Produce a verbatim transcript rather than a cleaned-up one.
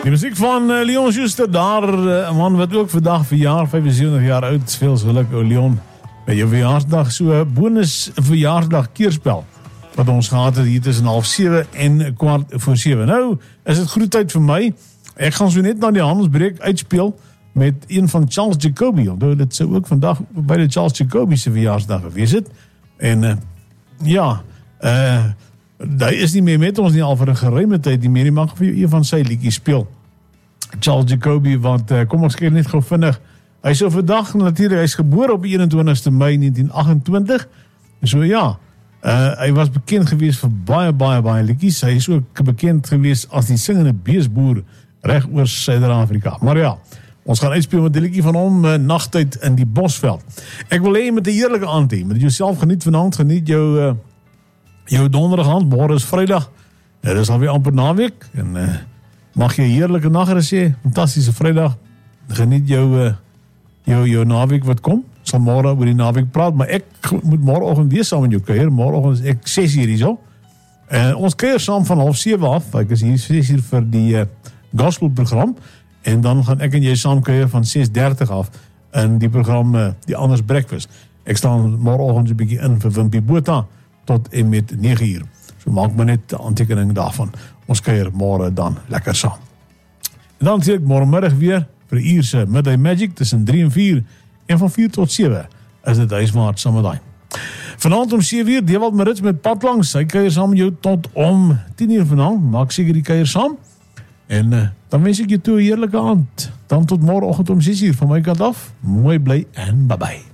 Die muziek van uh, Leon Schuster, daar uh, een man wat ook vandag verjaar, vyfensewentig jaar oud, veel geluk, o Leon, met jou verjaarsdag, so bonus verjaarsdag keerspel, wat ons gehad het hier tussen half sewe en kwart voor sewe. Nou, is het groetheid vir my, ek gaan so net na die handelsbreek uitspeel, met een van Charles Jacobi, omdat dit sou ook vandag by die Charles Jacobi se verjaarsdag gewees het, en uh, ja, uh, hy is nie meer met ons nie al vir 'n geruime tyd nie meer, die mag vir jou een van sy liedjies speel. Charles Jacobi, want uh, kom ons kyk net gou vinnig, hy is so vandag natuurlik, hy is gebore op eenentwintigste Mei negentien agt-en-twintig, so ja, uh, hy was bekend gewees vir baie, baie, baie liedjies, hy is ook bekend gewees as die singende beesboer reg oor Suid-Afrika, maar ja, ons gaan uitspeel met die liedjie van hom, uh, Nagtyd in die Bosveld. Ek wil hê met 'n heerlike aand hê, met jouself geniet vanaand, geniet jou uh, jou donderdag aand, môre is Vrydag, dit is alweer amper naweek, en uh, mag jy 'n heerlike nagrus hê, fantastiese Vrydag, geniet jou, uh, jou, jou naweek wat kom, sal môre oor die naweek praat, maar ek moet môreoggend weer saam met jou kuier, môreoggend is ek ses uur hierso, en ons kuier saam van half sewe af, ek is hier ses uur vir die uh, gospelprogram, en dan gaan ek en jy saam kuier van ses dertig af, in die program, uh, die Anders Breakfast, ek staan môreoggend so 'n bietjie in vir Wimpie Botha, tot en met nege uur. So maak my net 'n aantekening daarvan. Ons kuier môre dan lekker saam. En dan sien ek môre middag weer vir 'n uur se Midday Magic tussen drie en vier en van vier tot sewe is dit huismaat saam met daai. Vanaand om sewe uur Dewald Marits met Pad Langs. Hy kuier saam met jou tot om tien uur vanaand. Maak seker die kuier saam. En uh, dan wens ek jou toe 'n heerlike aand. Dan tot môreoggend om ses uur van my kant af. Mooi bly en bye bye.